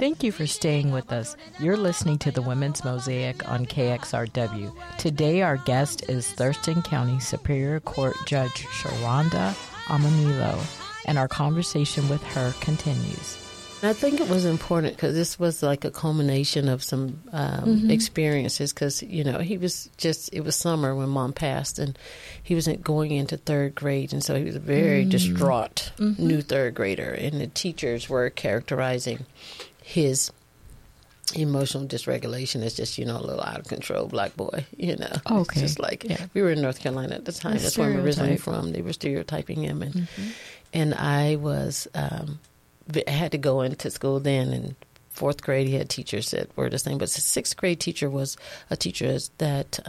Thank you for staying with us. You're listening to the Women's Mosaic on KXRW. Today, our guest is Thurston County Superior Court Judge Sharonda Amanilo, and our conversation with her continues. I think it was important because this was like a culmination of some experiences because, you know, it was summer when Mom passed and he was going into third grade. And so he was a very distraught new third grader. And the teachers were characterizing his emotional dysregulation as just, you know, a little out of control black boy, you know. Okay. It's just like, we were in North Carolina at the time. That's where I'm originally from. They were stereotyping him. And I was... I had to go into school then. In fourth grade, he had teachers that were the same. But the sixth grade teacher was a teacher that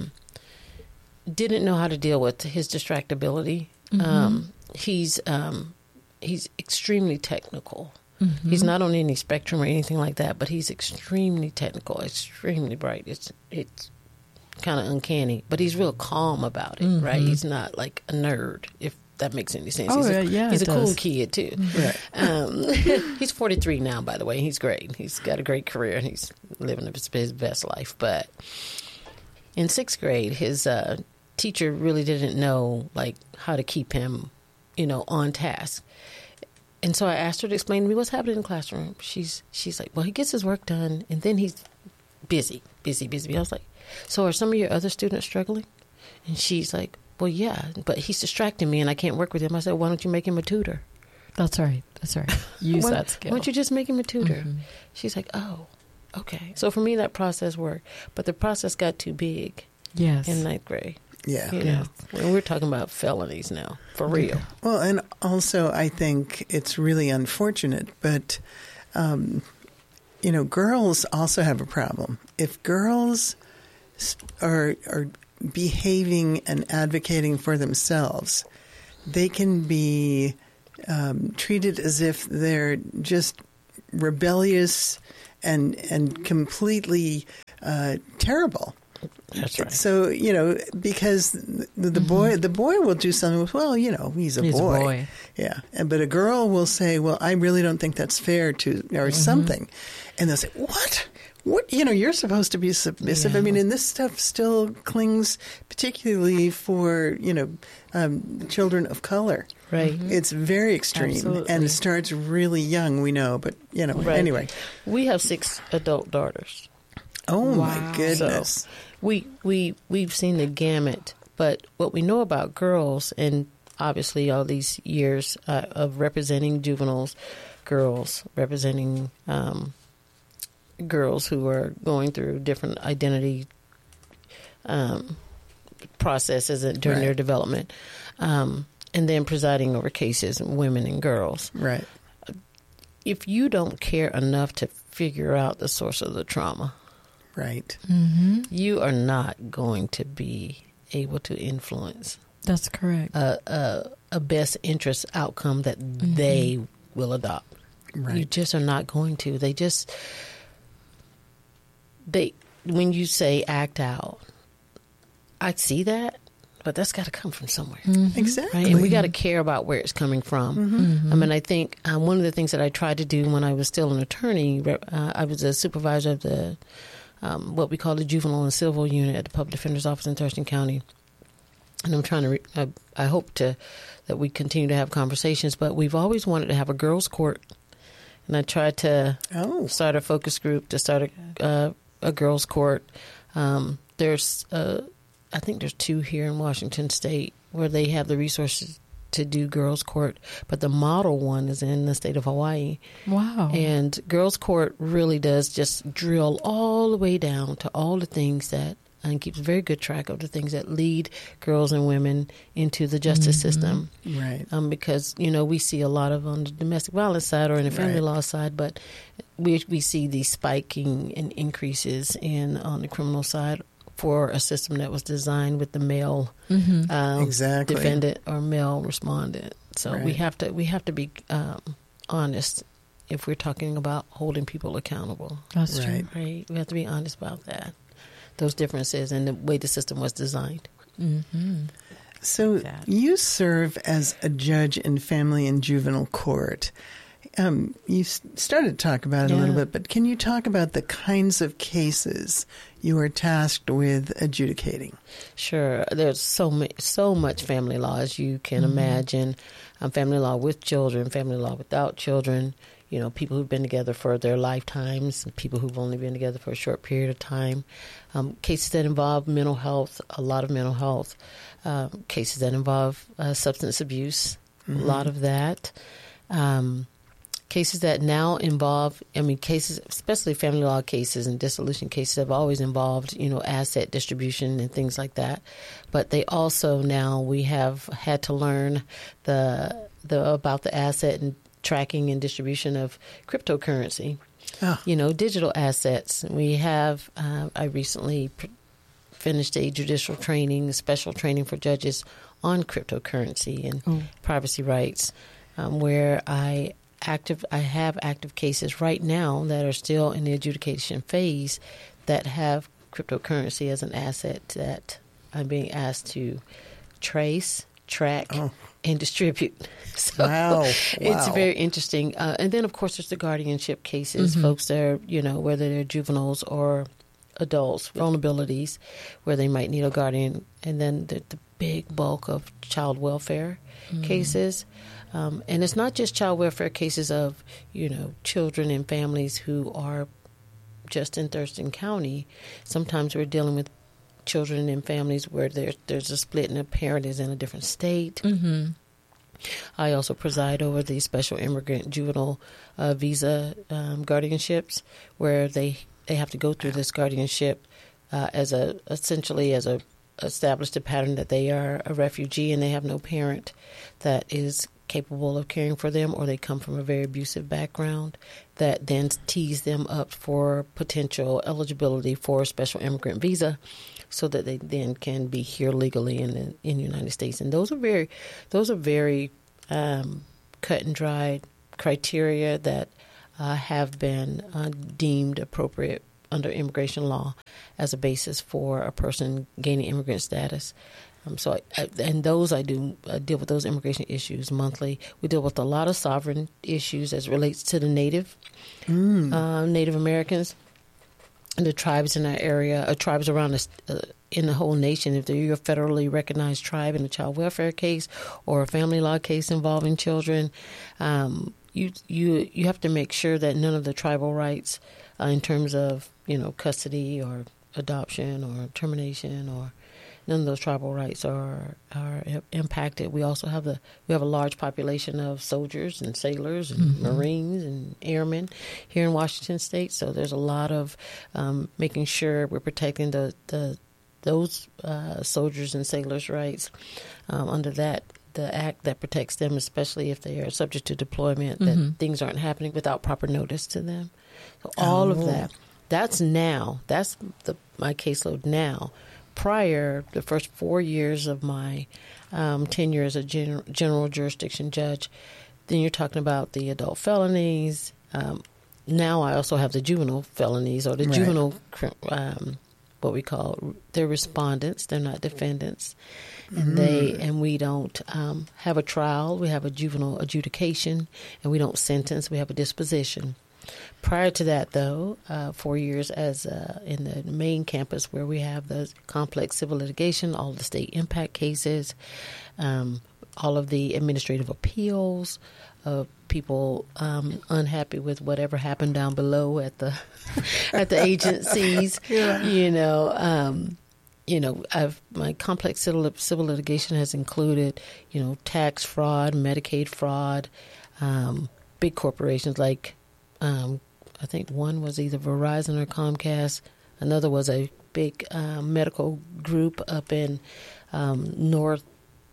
didn't know how to deal with his distractibility. He's extremely technical. He's not on any spectrum or anything like that, but he's extremely technical, extremely bright. It's kind of uncanny, but he's real calm about it, right? He's not like a nerd, if that makes any sense. He's a cool kid, too. Right. He's 43 now, by the way. He's great. He's got a great career, and he's living his best life. But in sixth grade, his teacher really didn't know, like, how to keep him, you know, on task. And so I asked her to explain to me what's happening in the classroom. She's like, well, he gets his work done, and then he's busy. I was like, so are some of your other students struggling? And she's like, well, yeah, but he's distracting me and I can't work with him. I said, why don't you make him a tutor? That's right. Use that skill. Why don't you just make him a tutor? She's like, oh, okay. So for me, that process worked. But the process got too big in ninth grade. Yeah. You know, and we're talking about felonies now, for real. Well, and also I think it's really unfortunate, but, you know, girls also have a problem. If girls are behaving and advocating for themselves, they can be treated as if they're just rebellious and completely terrible. That's right. So, you know, because the boy will do something with, well, you know, he's a boy. Yeah. But a girl will say, well, I really don't think that's fair or something. And they'll say, what? What, you know, you're supposed to be submissive. Yeah. I mean, and this stuff still clings particularly for, you know, children of color. Right. It's very extreme. Absolutely. And it starts really young, we know. But, you know, anyway. We have 6 adult daughters. Oh, my goodness. So we've seen the gamut. But what we know about girls, and obviously all these years of representing juveniles, girls, representing girls who are going through different identity processes during their development, and then presiding over cases, women and girls. Right. If you don't care enough to figure out the source of the trauma, right, you are not going to be able to influence. That's correct. A best interest outcome that they will adopt. Right. You just are not going to. When you say act out, I see that, but that's got to come from somewhere. Exactly. Right? And we got to care about where it's coming from. I mean, I think one of the things that I tried to do when I was still an attorney, I was a supervisor of the what we call the Juvenile and Civil Unit at the Public Defender's Office in Thurston County. And I'm trying to, I hope that we continue to have conversations, but we've always wanted to have a girls' court. And I tried to start a focus group to start a girls' court. There's, I think there's 2 here in Washington State where they have the resources to do girls' court, but the model one is in the state of Hawaii. Wow. And girls' court really does just drill all the way down to all the things that, and keeps very good track of the things that lead girls and women into the justice system. Right. Because, you know, we see a lot of on the domestic violence side or in the family law side, but we see these spiking and increases on the criminal side for a system that was designed with the male defendant or male respondent. So we have to be honest if we're talking about holding people accountable. That's true. Right. We have to be honest about that. Those differences and the way the system was designed. So you serve as a judge in family and juvenile court. you started to talk about it a little bit, but can you talk about the kinds of cases you are tasked with adjudicating? Sure. There's so much family law, as you can imagine. Family law with children, family law without children, people who've been together for their lifetimes, and people who've only been together for a short period of time. Cases that involve mental health, a lot of mental health. Cases that involve substance abuse, a lot of that. Cases that now involve, cases, especially family law cases and dissolution cases have always involved, asset distribution and things like that. But they also now, we have had to learn about the asset and tracking and distribution of cryptocurrency, digital assets. We have, I recently finished a judicial training, a special training for judges on cryptocurrency and privacy rights, where I have active cases right now that are still in the adjudication phase that have cryptocurrency as an asset that I'm being asked to trace, track, and distribute. So wow. It's very interesting. And then, of course, there's the guardianship cases, folks that are, whether they're juveniles or adults, vulnerabilities where they might need a guardian. And then the big bulk of child welfare cases. And it's not just child welfare cases of, children and families who are just in Thurston County. Sometimes we're dealing with children and families where there's a split and a parent is in a different state. I also preside over the special immigrant juvenile visa guardianships, where they have to go through this guardianship essentially as a established a pattern that they are a refugee and they have no parent that is capable of caring for them, or they come from a very abusive background that then tees them up for potential eligibility for a special immigrant visa so that they then can be here legally in the United States. And those are very cut and dried criteria that have been deemed appropriate under immigration law as a basis for a person gaining immigrant status. I deal with those immigration issues monthly. We deal with a lot of sovereign issues as it relates to the Native Americans and the tribes in our area, tribes around us in the whole nation. If you're a federally recognized tribe in a child welfare case or a family law case involving children, you have to make sure that none of the tribal rights in terms of custody or adoption or termination or none of those tribal rights are impacted. We also have a large population of soldiers and sailors and Marines and airmen here in Washington State. So there's a lot of making sure we're protecting those soldiers and sailors' rights under the act that protects them, especially if they are subject to deployment, that things aren't happening without proper notice to them. So all of that. That's now. That's my caseload now. Prior, the first 4 years of my tenure as a general jurisdiction judge, then you're talking about the adult felonies. Now I also have the juvenile felonies or the juvenile, what we call, they're respondents. They're not defendants. And we don't have a trial. We have a juvenile adjudication, and we don't sentence. We have a disposition. Prior to that, though, 4 years as in the main campus where we have the complex civil litigation, all the state impact cases, all of the administrative appeals of people unhappy with whatever happened down below at the agencies. My complex civil litigation has included, tax fraud, Medicaid fraud, big corporations like. I think one was either Verizon or Comcast. Another was a big medical group up in northern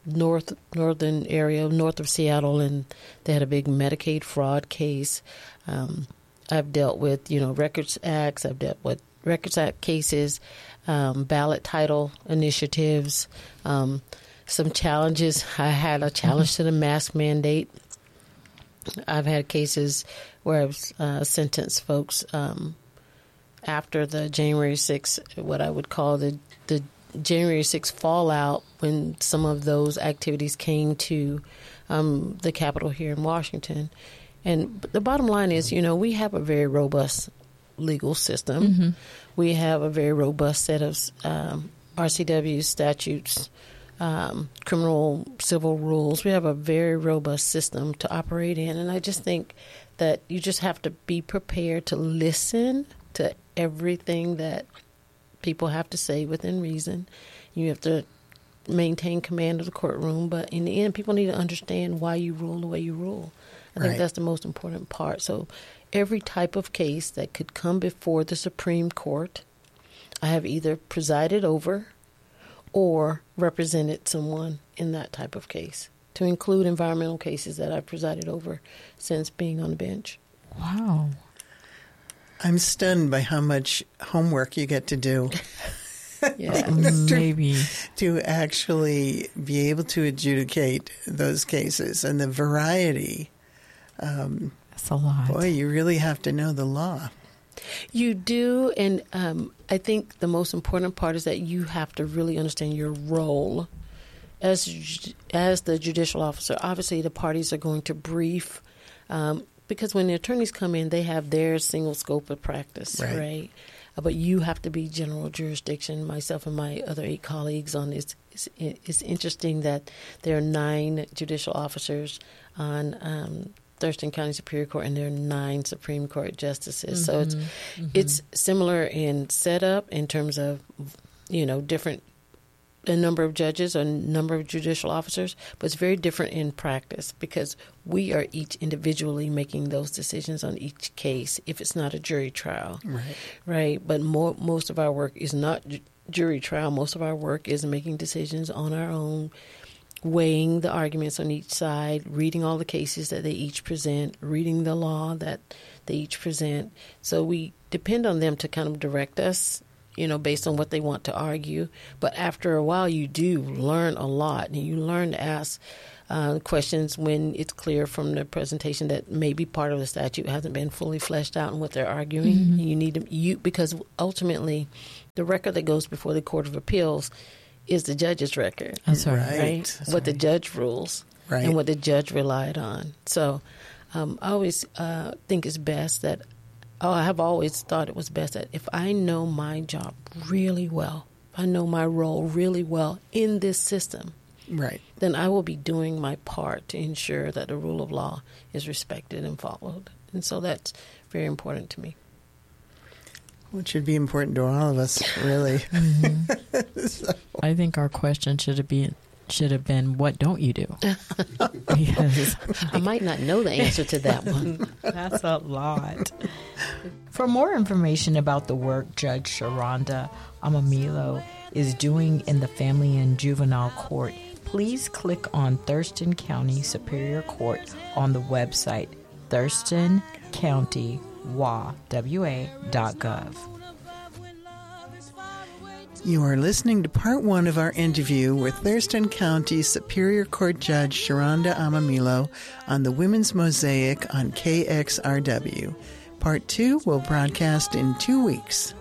area, north of Seattle, and they had a big Medicaid fraud case. I've dealt with, Records Acts. I've dealt with Records Act cases, ballot title initiatives, some challenges. I had a challenge to the mask mandate. I've had cases where I've sentenced folks after the January 6th, what I would call the January 6th fallout, when some of those activities came to the Capitol here in Washington. And the bottom line is, we have a very robust legal system. Mm-hmm. We have a very robust set of RCW statutes, criminal, civil rules. We have a very robust system to operate in. And I just think that you just have to be prepared to listen to everything that people have to say within reason. You have to maintain command of the courtroom. But in the end, people need to understand why you rule the way you rule. I think that's the most important part. So every type of case that could come before the Supreme Court, I have either presided over or represented someone in that type of case, to include environmental cases that I've presided over since being on the bench. Wow. I'm stunned by how much homework you get to do. Yeah, maybe. To actually be able to adjudicate those cases and the variety. That's a lot. Boy, you really have to know the law. You do, and I think the most important part is that you have to really understand your role as the judicial officer. Obviously, the parties are going to brief, because when the attorneys come in, they have their single scope of practice, right? But you have to be general jurisdiction. Myself and my other 8 colleagues on this. It's interesting that there are 9 judicial officers on Thurston County Superior Court, and there are 9 Supreme Court justices. Mm-hmm. So it's similar in setup in terms of, different a number of judges or number of judicial officers, but it's very different in practice because we are each individually making those decisions on each case if it's not a jury trial. Right. But most of our work is not jury trial. Most of our work is making decisions on our own, weighing the arguments on each side, reading all the cases that they each present, reading the law that they each present. So we depend on them to kind of direct us, based on what they want to argue. But after a while, you do learn a lot, and you learn to ask questions when it's clear from the presentation that maybe part of the statute hasn't been fully fleshed out in what they're arguing. Mm-hmm. You need because ultimately, the record that goes before the Court of Appeals is the judge's record. That's right. What the judge rules and what the judge relied on. So I always think it's best that I have always thought it was best that if I know my job really well, if I know my role really well in this system, then I will be doing my part to ensure that the rule of law is respected and followed. And so that's very important to me. Well, it should be important to all of us, really. Mm-hmm. So. I think our question should have been, what don't you do? Because I might not know the answer to that one. That's a lot. For more information about the work Judge Sharonda Amamilo is doing in the Family and Juvenile Court, please click on Thurston County Superior Court on the website thurstoncountywa.gov. You are listening to part 1 of our interview with Thurston County Superior Court Judge Sharonda Amamilo on the Women's Mosaic on KXRW. Part 2 will broadcast in 2 weeks.